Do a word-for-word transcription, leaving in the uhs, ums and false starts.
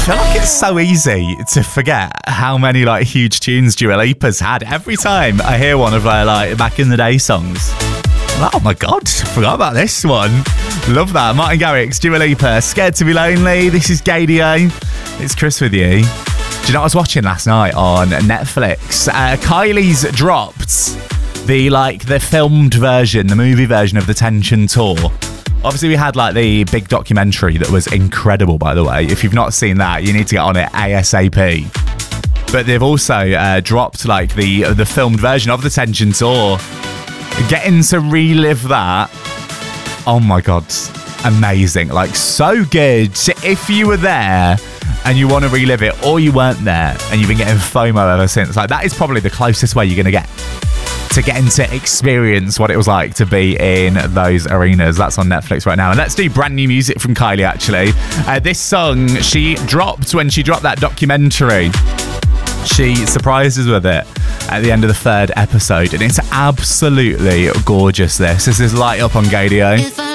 feel like it's so easy to forget how many like huge tunes Dua Lipa's had. Every time I hear one of her like back in the day songs, I'm like, oh my god, forgot about this one. Love that. Martin Garrix, Dua Lipa, Scared to Be Lonely. This is Gaydio. It's Chris with you. Do you know what I was watching last night on Netflix? Uh, Kylie's dropped the like the filmed version, the movie version of the Tension Tour. Obviously, we had like the big documentary that was incredible, by the way. If you've not seen that, you need to get on it ASAP. But they've also uh, dropped like the the filmed version of the Tension Tour. Getting to relive that, oh my god, amazing. Like, so good. If you were there and you want to relive it, or you weren't there and you've been getting FOMO ever since, like that is probably the closest way you're going to get to getting to experience what it was like to be in those arenas. That's on Netflix right now. And let's do brand new music from Kylie, actually. Uh, this song she dropped when she dropped that documentary. She surprised us with it at the end of the third episode, and it's absolutely gorgeous. This, this is Light Up on Gaydio.